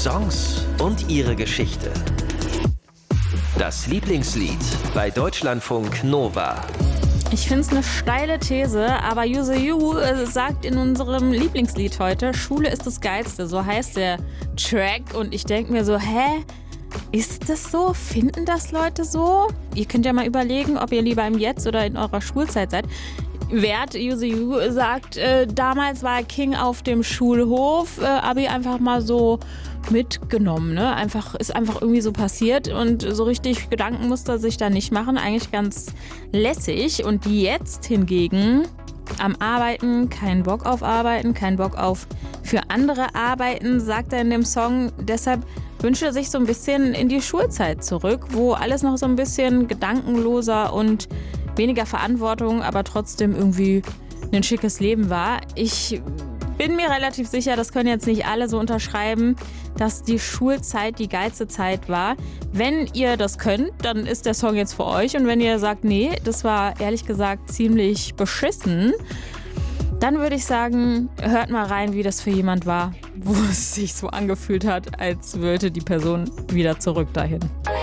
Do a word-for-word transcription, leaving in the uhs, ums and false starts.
Songs und ihre Geschichte. Das Lieblingslied bei Deutschlandfunk Nova. Ich finde es eine steile These, aber Use You äh, sagt in unserem Lieblingslied heute, Schule ist das Geilste, so heißt der Track. Und ich denke mir so, hä, ist das so? Finden das Leute so? Ihr könnt ja mal überlegen, ob ihr lieber im Jetzt oder in eurer Schulzeit seid. Wert, Use You sagt, äh, damals war King auf dem Schulhof, äh, Abi einfach mal so mitgenommen, ne? Einfach, ist einfach irgendwie so passiert und so richtig Gedanken musste er sich da nicht machen. Eigentlich ganz lässig. Und jetzt hingegen am Arbeiten, kein Bock auf Arbeiten, kein Bock auf für andere Arbeiten, sagt er in dem Song. Deshalb wünscht er sich so ein bisschen in die Schulzeit zurück, wo alles noch so ein bisschen gedankenloser und weniger Verantwortung, aber trotzdem irgendwie ein schickes Leben war. Ich bin mir relativ sicher, das können jetzt nicht alle so unterschreiben, dass die Schulzeit die geilste Zeit war. Wenn ihr das könnt, dann ist der Song jetzt für euch. Und wenn ihr sagt, nee, das war ehrlich gesagt ziemlich beschissen, dann würde ich sagen, hört mal rein, wie das für jemand war, wo es sich so angefühlt hat, als würde die Person wieder zurück dahin.